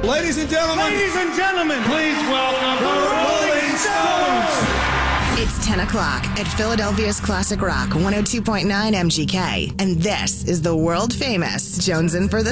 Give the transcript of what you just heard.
Ladies and gentlemen, please welcome the Rolling Stones. It's 10 o'clock at Philadelphia's Classic Rock 102.9 MGK. And this is the world famous Jones in for the